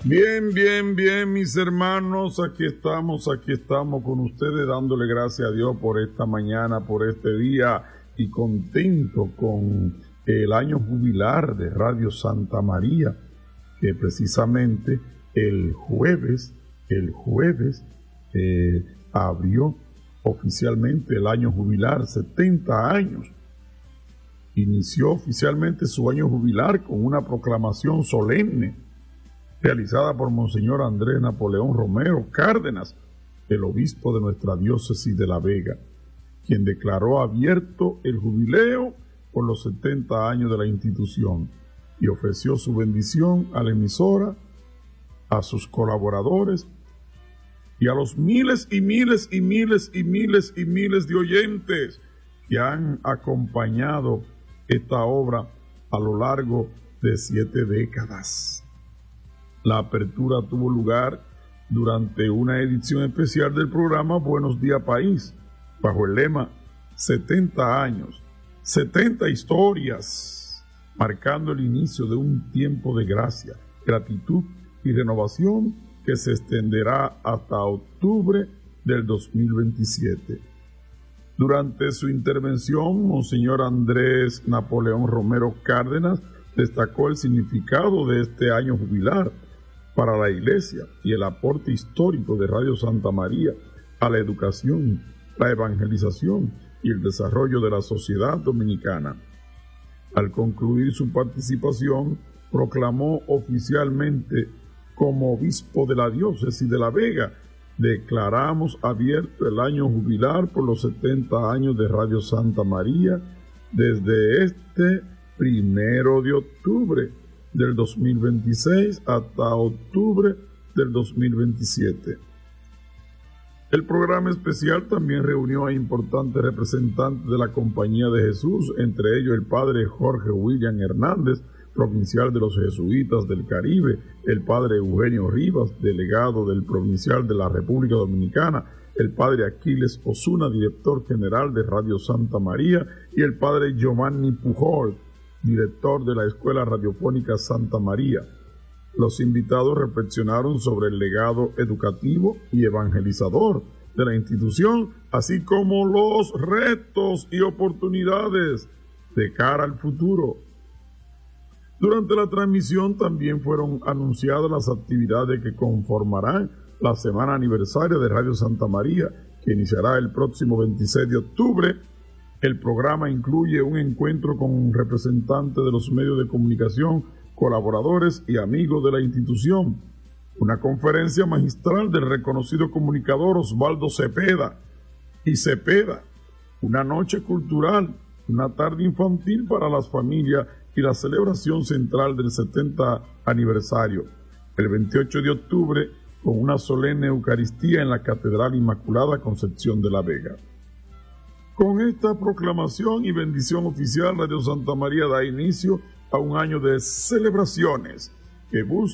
Bien, mis hermanos, aquí estamos con ustedes dándole gracias a Dios por esta mañana, por este día y contento con el año jubilar de Radio Santa María, que precisamente el jueves abrió oficialmente el año jubilar, 70 años. Inició oficialmente su año jubilar con una proclamación solemne realizada por Monseñor Andrés Napoleón Romero Cárdenas, el obispo de nuestra diócesis de La Vega, quien declaró abierto el jubileo por los 70 años de la institución y ofreció su bendición a la emisora, a sus colaboradores y a los miles y miles de oyentes que han acompañado esta obra a lo largo de 7 décadas. La apertura tuvo lugar durante una edición especial del programa Buenos Días País, bajo el lema 70 años, 70 historias, marcando el inicio de un tiempo de gracia, gratitud y renovación que se extenderá hasta octubre del 2027. Durante su intervención, Monseñor Andrés Napoleón Romero Cárdenas destacó el significado de este año jubilar para la Iglesia y el aporte histórico de Radio Santa María a la educación, la evangelización y el desarrollo de la sociedad dominicana. Al concluir su participación, proclamó oficialmente como obispo de la diócesis de La Vega: declaramos abierto el año jubilar por los 70 años de Radio Santa María desde este 1 de octubre del 2026 hasta octubre del 2027. El programa especial también reunió a importantes representantes de la Compañía de Jesús, entre ellos el padre Jorge William Hernández, provincial de los Jesuitas del Caribe, el padre Eugenio Rivas, delegado del provincial de la República Dominicana, el padre Aquiles Osuna, director general de Radio Santa María, y el padre Giovanni Pujol, director de la Escuela Radiofónica Santa María. Los invitados reflexionaron sobre el legado educativo y evangelizador de la institución, así como los retos y oportunidades de cara al futuro. Durante la transmisión también fueron anunciadas las actividades que conformarán la semana aniversaria de Radio Santa María, que iniciará el próximo 26 de octubre. El programa incluye un encuentro con representantes de los medios de comunicación, colaboradores y amigos de la institución, una conferencia magistral del reconocido comunicador Osvaldo Cepeda, una noche cultural, una tarde infantil para las familias y la celebración central del 70 aniversario, el 28 de octubre, con una solemne Eucaristía en la Catedral Inmaculada Concepción de La Vega. Con esta proclamación y bendición oficial, Radio Santa María da inicio a un año de celebraciones que busca